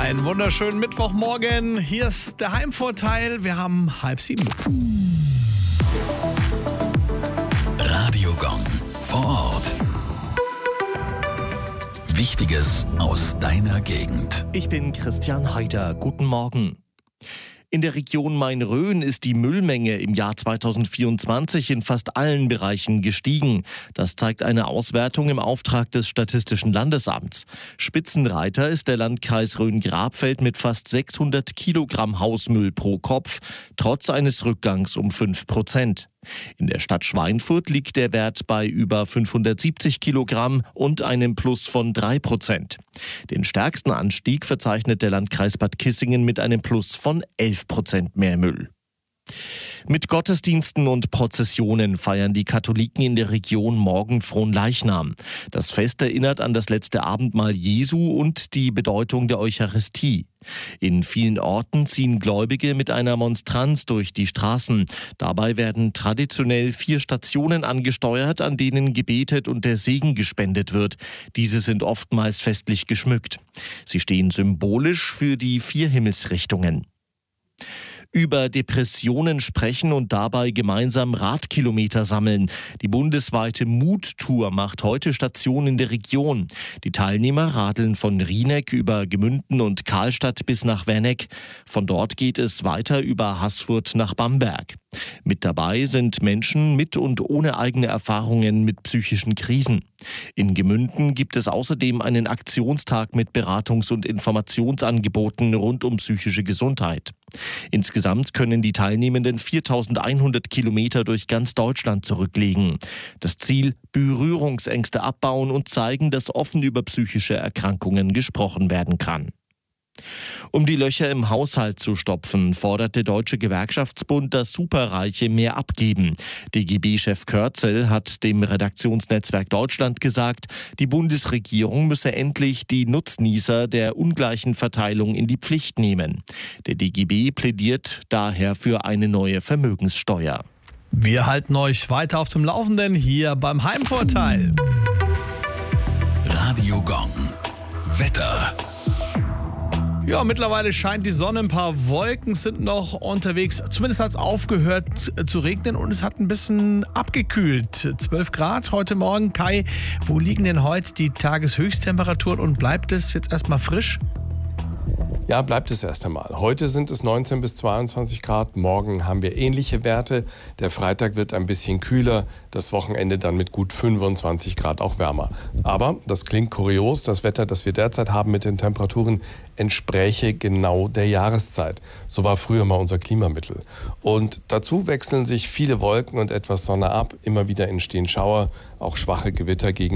Einen wunderschönen Mittwochmorgen. Hier ist der Heimvorteil. Wir haben 6:30. Radio Gong vor Ort. Wichtiges aus deiner Gegend. Ich bin Christian Haider. Guten Morgen. In der Region Main-Rhön ist die Müllmenge im Jahr 2024 in fast allen Bereichen gestiegen. Das zeigt eine Auswertung im Auftrag des Statistischen Landesamts. Spitzenreiter ist der Landkreis Rhön-Grabfeld mit fast 600 Kilogramm Hausmüll pro Kopf, trotz eines Rückgangs um 5%. In der Stadt Schweinfurt liegt der Wert bei über 570 Kilogramm und einem Plus von 3%. Den stärksten Anstieg verzeichnet der Landkreis Bad Kissingen mit einem Plus von 11% mehr Müll. Mit Gottesdiensten und Prozessionen feiern die Katholiken in der Region morgen Fronleichnam. Das Fest erinnert an das letzte Abendmahl Jesu und die Bedeutung der Eucharistie. In vielen Orten ziehen Gläubige mit einer Monstranz durch die Straßen. Dabei werden traditionell 4 Stationen angesteuert, an denen gebetet und der Segen gespendet wird. Diese sind oftmals festlich geschmückt. Sie stehen symbolisch für die 4 Himmelsrichtungen. Über Depressionen sprechen und dabei gemeinsam Radkilometer sammeln. Die bundesweite Mut-Tour macht heute Station in der Region. Die Teilnehmer radeln von Rieneck über Gemünden und Karlstadt bis nach Werneck. Von dort geht es weiter über Haßfurt nach Bamberg. Mit dabei sind Menschen mit und ohne eigene Erfahrungen mit psychischen Krisen. In Gemünden gibt es außerdem einen Aktionstag mit Beratungs- und Informationsangeboten rund um psychische Gesundheit. Insgesamt können die Teilnehmenden 4.100 Kilometer durch ganz Deutschland zurücklegen. Das Ziel: Berührungsängste abbauen und zeigen, dass offen über psychische Erkrankungen gesprochen werden kann. Um die Löcher im Haushalt zu stopfen, fordert der Deutsche Gewerkschaftsbund, dass Superreiche mehr abgeben. DGB-Chef Körzel hat dem Redaktionsnetzwerk Deutschland gesagt, die Bundesregierung müsse endlich die Nutznießer der ungleichen Verteilung in die Pflicht nehmen. Der DGB plädiert daher für eine neue Vermögenssteuer. Wir halten euch weiter auf dem Laufenden hier beim Heimvorteil. Radio Gong. Wetter. Ja, mittlerweile scheint die Sonne, ein paar Wolken sind noch unterwegs. Zumindest hat es aufgehört zu regnen und es hat ein bisschen abgekühlt. 12 Grad heute Morgen. Kai, wo liegen denn heute die Tageshöchsttemperaturen und bleibt es jetzt erstmal frisch? Ja, bleibt es erst einmal. Heute sind es 19 bis 22 Grad, morgen haben wir ähnliche Werte. Der Freitag wird ein bisschen kühler, das Wochenende dann mit gut 25 Grad auch wärmer. Aber, das klingt kurios, das Wetter, das wir derzeit haben mit den Temperaturen, entspräche genau der Jahreszeit. So war früher mal unser Klimamittel. Und dazu wechseln sich viele Wolken und etwas Sonne ab. Immer wieder entstehen Schauer, auch schwache Gewitter gegen